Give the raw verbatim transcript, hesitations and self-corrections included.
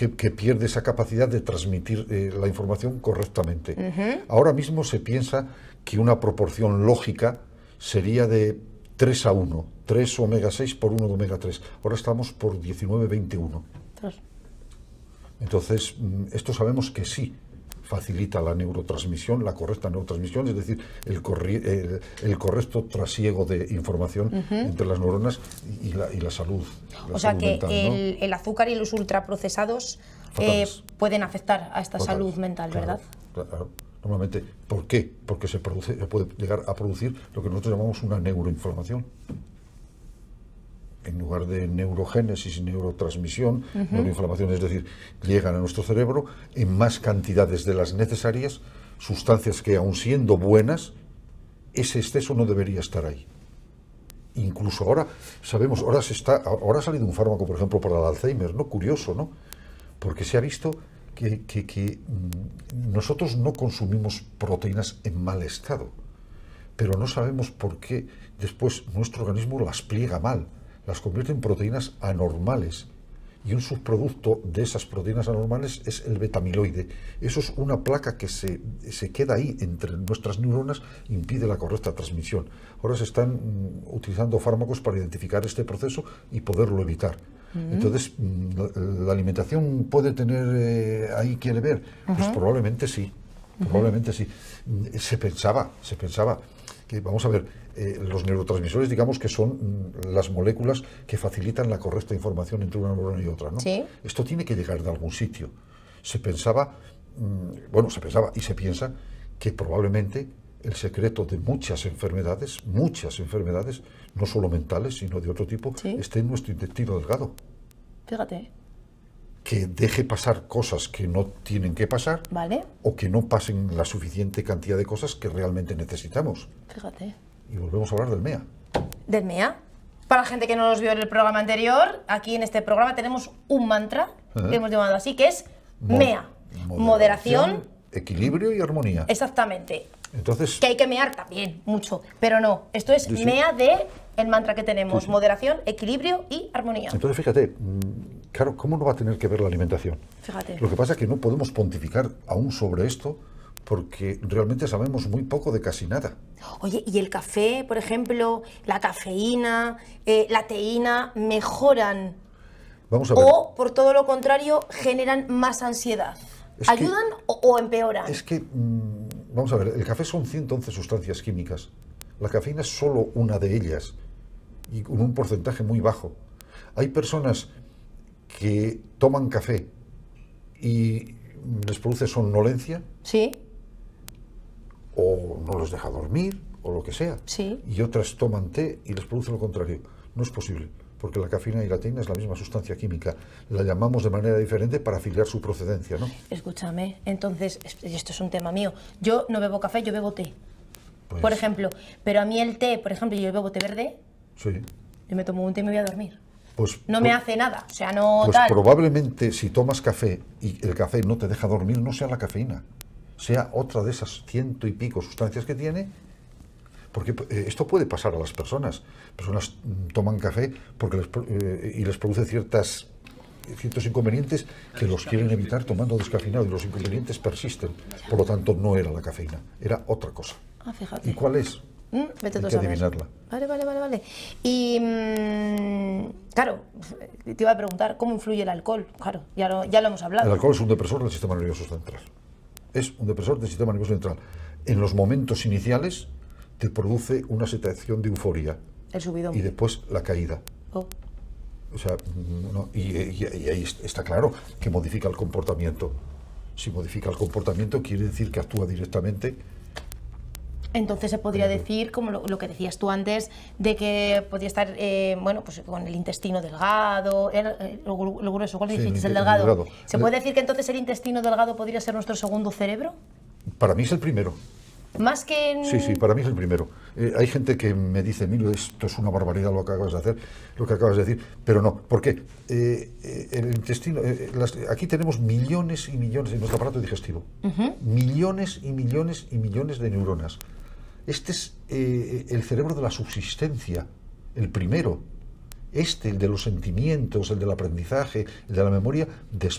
que, que pierde esa capacidad de transmitir eh, la información correctamente. Uh-huh. Ahora mismo se piensa que una proporción lógica sería de tres a uno, tres omega seis por uno de omega tres. Ahora estamos por diecinueve veintiuno. Entonces, esto sabemos que sí facilita la neurotransmisión, la correcta neurotransmisión, es decir, el, corri el, el correcto trasiego de información uh-huh. entre las neuronas y, y, la, y la salud. La o sea salud que mental, el, ¿no? el azúcar y los ultraprocesados eh, pueden afectar a esta Fatales. salud mental, Claro, ¿verdad? Claro. Normalmente, ¿por qué? Porque se, produce, se puede llegar a producir lo que nosotros llamamos una neuroinflamación. En lugar de neurogénesis y neurotransmisión, uh-huh. neuroinflamación, es decir, llegan a nuestro cerebro en más cantidades de las necesarias, sustancias que, aun siendo buenas, ese exceso no debería estar ahí. Incluso ahora, sabemos, ahora, se está, ahora ha salido un fármaco, por ejemplo, para el Alzheimer, ¿no? Curioso, ¿no? Porque se ha visto que, que, que mmm, nosotros no consumimos proteínas en mal estado, pero no sabemos por qué después nuestro organismo las pliega mal, las convierte en proteínas anormales, y un subproducto de esas proteínas anormales es el betamiloide. Eso es una placa que se, se queda ahí entre nuestras neuronas, impide la correcta transmisión. Ahora se están mm, utilizando fármacos para identificar este proceso y poderlo evitar. Uh-huh. Entonces, la, la alimentación puede tener eh, ahí, quiere ver, uh-huh. pues probablemente sí, uh-huh. probablemente sí. Se pensaba, se pensaba que, vamos a ver, eh, los neurotransmisores, digamos que son mm, las moléculas que facilitan la correcta información entre una neurona y otra, ¿no? ¿Sí? Esto tiene que llegar de algún sitio. Se pensaba, mmm, bueno, se pensaba y se piensa que probablemente el secreto de muchas enfermedades, muchas enfermedades, no solo mentales, sino de otro tipo, ¿sí? esté en nuestro intestino delgado. Fíjate. Que deje pasar cosas que no tienen que pasar, ¿vale? O que no pasen la suficiente cantidad de cosas que realmente necesitamos. Fíjate. Y volvemos a hablar del M E A. ¿Del M E A? Para la gente que no nos vio en el programa anterior, aquí en este programa tenemos un mantra, uh-huh. que hemos llamado así, que es Mo M E A. Moderación, moderación, equilibrio y armonía. Exactamente. Entonces, que hay que mear también, mucho, pero no. Esto es sí, sí. M E A de el mantra que tenemos, sí, sí. moderación, equilibrio y armonía. Entonces, fíjate, claro, ¿cómo no va a tener que ver la alimentación? Fíjate. Lo que pasa es que no podemos pontificar aún sobre esto porque realmente sabemos muy poco de casi nada. Oye, ¿y el café, por ejemplo, la cafeína, eh, la teína, mejoran? Vamos a ver. O, por todo lo contrario, generan más ansiedad? Es ¿Ayudan que, o, o empeoran? Es que, mmm, vamos a ver, el café son ciento once sustancias químicas. La cafeína es solo una de ellas y con un porcentaje muy bajo. Hay personas que toman café y les produce somnolencia. Sí. O no los deja dormir, o lo que sea. Sí. Y otras toman té y les produce lo contrario. No es posible, porque la cafeína y la teína es la misma sustancia química. La llamamos de manera diferente para afiliar su procedencia, ¿no? Escúchame, entonces, esto es un tema mío. Yo no bebo café, yo bebo té. Pues, por ejemplo, pero a mí el té, por ejemplo, yo bebo té verde. Sí. Yo me tomo un té y me voy a dormir. Pues, no pues, me hace nada, o sea, no Pues tal. probablemente si tomas café y el café no te deja dormir, no sea la cafeína, sea otra de esas ciento y pico sustancias que tiene, porque eh, esto puede pasar a las personas. Personas mm, toman café porque les, eh, y les produce ciertas, ciertos inconvenientes que los quieren evitar tomando descafeinado y los inconvenientes persisten. Por lo tanto, no era la cafeína, era otra cosa. Ah, fíjate. ¿Y cuál es? Mm, vete Hay tú que a saber. adivinarla. Vale, vale, vale, vale. Y, mmm, claro, te iba a preguntar, ¿cómo influye el alcohol? Claro, ya lo, ya lo hemos hablado. El alcohol es un depresor del sistema nervioso central. Es un depresor del sistema nervioso central. En los momentos iniciales te produce una sensación de euforia. El subidón. Y después la caída. Oh. O sea, no, y, y, y ahí está claro que modifica el comportamiento. Si modifica el comportamiento, quiere decir que actúa directamente. Entonces se podría decir, como lo, lo que decías tú antes, de que podría estar, eh, bueno, pues con el intestino delgado, el, lo, lo grueso, ¿cuál sí, dijiste? El, el delgado. delgado. ¿Se puede decir que entonces el intestino delgado podría ser nuestro segundo cerebro? Para mí es el primero. Más que en... Sí, sí, para mí es el primero. Eh, hay gente que me dice, mira, esto es una barbaridad lo que acabas de hacer, lo que acabas de decir, pero no. ¿Por qué? Eh, eh, el intestino, eh, las, aquí tenemos millones y millones en nuestro aparato digestivo, uh-huh. millones y millones y millones de neuronas. Este es eh, el cerebro de la subsistencia, el primero. Este, el de los sentimientos, el del aprendizaje, el de la memoria, después.